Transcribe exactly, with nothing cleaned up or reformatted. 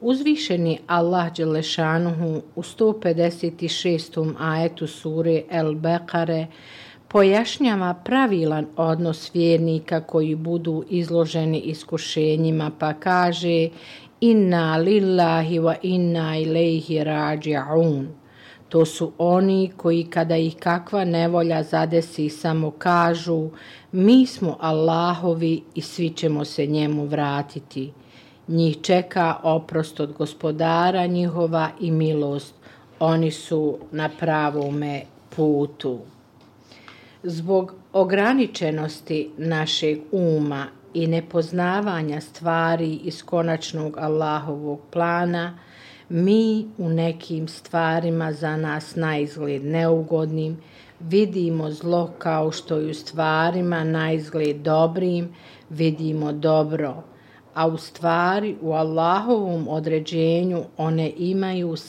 Uzvišeni Allah dželešanuhu u sto pedeset šestom ajetu sure El Bekare pojašnjava pravilan odnos vjernika koji budu izloženi iskušenjima, pa kaže: Inna lillahi wa inna ilaihi rađi'un. To su oni koji kada ih kakva nevolja zadesi samo kažu: mi smo Allahovi i svi ćemo se njemu vratiti. Njih čeka oprost od gospodara njihova i milost. Oni su na pravome putu. Zbog ograničenosti našeg uma i nepoznavanja stvari iz konačnog Allahovog plana, mi u nekim stvarima za nas naizgled neugodnim vidimo zlo, kao što i u stvarima naizgled dobrim vidimo dobro, a u stvari u Allahovom određenju one imaju